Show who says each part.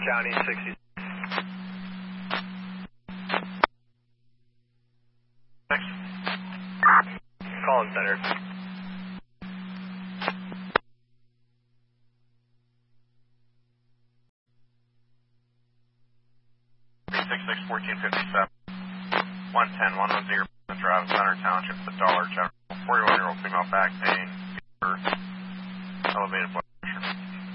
Speaker 1: County 60.
Speaker 2: Next.
Speaker 1: Calling center.
Speaker 2: 366-1457. 110-110 Drive, Center Township, the Dollar General. 41-year-old female back pain, fever, elevated blood.